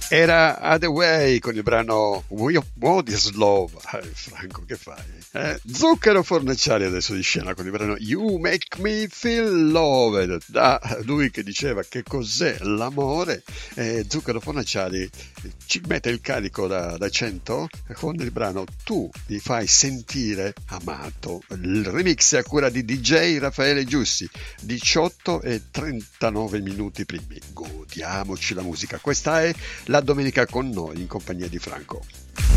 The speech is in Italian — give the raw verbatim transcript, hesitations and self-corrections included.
Era Hathaway con il brano What is Love. Eh, Franco, che fai? Eh? Zucchero Fornaciari adesso di scena con il brano You Make Me Feel Loved, da lui che diceva che cos'è l'amore. eh, Zucchero Fornaciari ci mette il carico da, da cento con il brano Tu mi fai sentire amato. Il remix è a cura di D J Raffaele Giussi. Diciotto e trentanove minuti primi, godiamoci la musica. Questa è La Domenica con noi in compagnia di Franco.